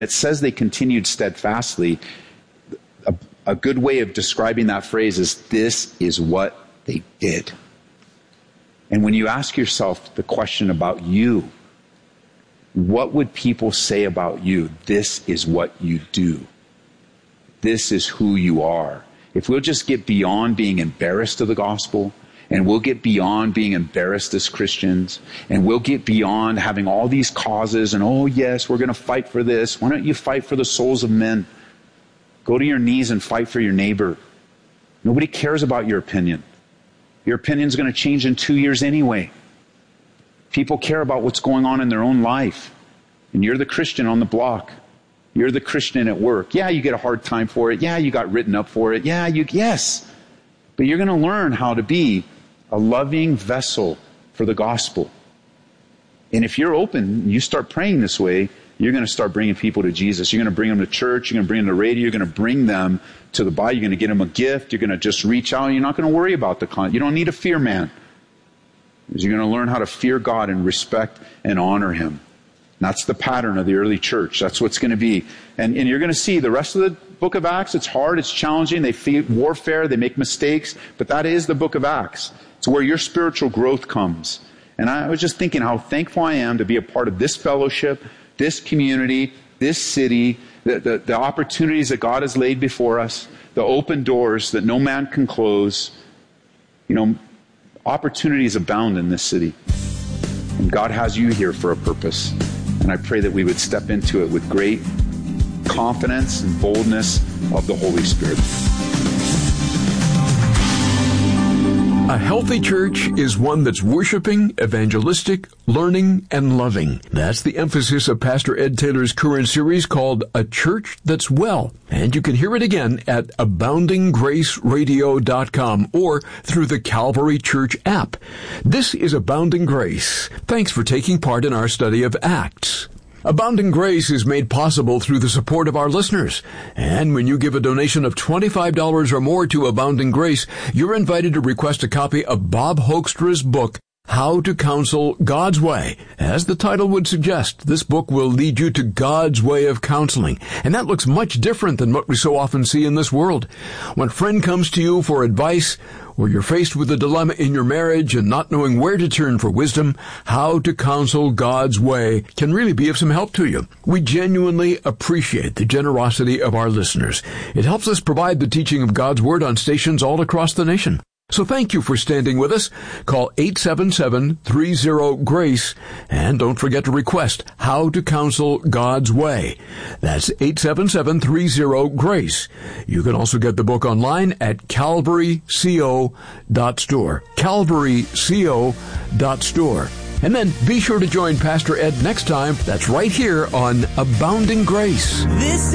It says they continued steadfastly. A good way of describing that phrase is, this is what they did. And when you ask yourself the question about you, what would people say about you? This is what you do. This is who you are. If we'll just get beyond being embarrassed of the gospel, and we'll get beyond being embarrassed as Christians, and we'll get beyond having all these causes, and oh yes, we're going to fight for this. Why don't you fight for the souls of men? Go to your knees and fight for your neighbor. Nobody cares about your opinion. Your opinion's going to change in 2 years anyway. People care about what's going on in their own life. And you're the Christian on the block. You're the Christian at work. Yeah, you get a hard time for it. Yeah, you got written up for it. Yes. But you're going to learn how to be a loving vessel for the gospel. And if you're open, you start praying this way, you're going to start bringing people to Jesus. You're going to bring them to church. You're going to bring them to radio. You're going to bring them to the Bible. You're going to get them a gift. You're going to just reach out. You're not going to worry about the content. You don't need to fear man. You're going to learn how to fear God and respect and honor Him. And that's the pattern of the early church. That's what's going to be. And you're going to see the rest of the book of Acts. It's hard. It's challenging. They face warfare. They make mistakes. But that is the book of Acts. It's where your spiritual growth comes. And I was just thinking how thankful I am to be a part of this fellowship, this community, this city, the opportunities that God has laid before us, the open doors that no man can close. You know, opportunities abound in this city. And God has you here for a purpose. And I pray that we would step into it with great confidence and boldness of the Holy Spirit. A healthy church is one that's worshiping, evangelistic, learning, and loving. That's the emphasis of Pastor Ed Taylor's current series called A Church That's Well. And you can hear it again at AboundingGraceRadio.com or through the Calvary Church app. This is Abounding Grace. Thanks for taking part in our study of Acts. Abounding Grace is made possible through the support of our listeners. And when you give a donation of $25 or more to Abounding Grace, you're invited to request a copy of Bob Hoekstra's book, How to Counsel God's Way. As the title would suggest, this book will lead you to God's way of counseling. And that looks much different than what we so often see in this world. When a friend comes to you for advice, or you're faced with a dilemma in your marriage and not knowing where to turn for wisdom, How to Counsel God's Way can really be of some help to you. We genuinely appreciate the generosity of our listeners. It helps us provide the teaching of God's Word on stations all across the nation. So thank you for standing with us. Call 877-30-GRACE and don't forget to request How to Counsel God's Way. That's 877-30-GRACE. You can also get the book online at calvaryco.store. calvaryco.store. And then be sure to join Pastor Ed next time. That's right here on Abounding Grace.